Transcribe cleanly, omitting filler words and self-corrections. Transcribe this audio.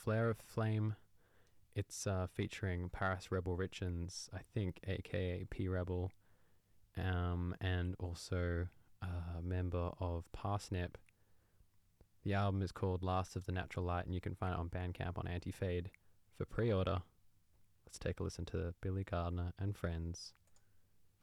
Flare of Flame. It's featuring Paris Rebel Richards, I think, aka P Rebel, and also a member of Parsnip. The album is called Last of the Natural Light, and you can find it on Bandcamp on Anti-Fade for pre-order. Let's take a listen to Billy Gardner and Friends.